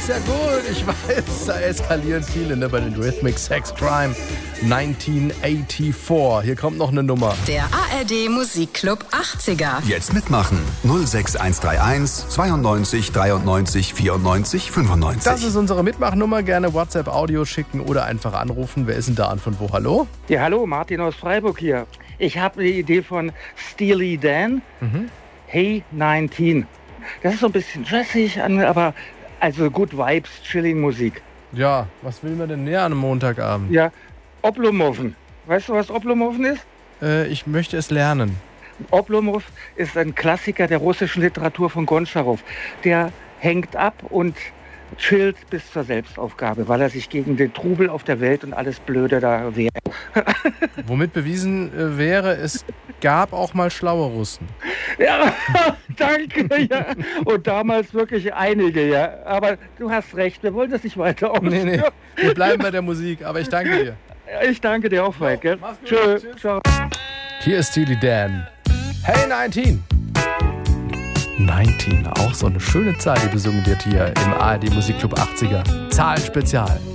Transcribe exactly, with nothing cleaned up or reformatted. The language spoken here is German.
ist ja gut. Ich weiß, da eskalieren viele ne, bei den Rhythmic Sex Crime neunzehnhundertvierundachtzig. Hier kommt noch eine Nummer. Der A R D Musikclub achtziger. Jetzt mitmachen. null sechs eins drei eins zweiundneunzig dreiundneunzig vierundneunzig fünfundneunzig. Das ist unsere Mitmachnummer. Gerne WhatsApp-Audio schicken oder einfach anrufen. Wer ist denn da an von wo? Hallo? Ja, hallo, Martin aus Freiburg hier. Ich habe eine Idee von Steely Dan. Mhm. Hey neunzehn. Das ist so ein bisschen jazzig, aber also good Vibes, chilling Musik. Ja, was will man denn näher an einem Montagabend? Ja, Oblomov. Weißt du, was Oblomov ist? Äh, ich möchte es lernen. Oblomov ist ein Klassiker der russischen Literatur von Gontscharow. Der hängt ab und chillt bis zur Selbstaufgabe, weil er sich gegen den Trubel auf der Welt und alles Blöde da wehrt. Womit bewiesen äh, wäre, es gab auch mal schlaue Russen. Ja, danke, ja. Und damals wirklich einige, ja. Aber du hast recht, wir wollen das nicht weiter ausführen. Nee, nee, wir bleiben bei der Musik, aber ich danke dir. Ich danke dir auch, Falk. Gell? Tschö. Ciao. Hier ist Steely Dan. Hey neunzehn. neunzehn, auch so eine schöne Zahl, die besungen wird hier im A R D Musikclub achtziger. Zahlenspezial.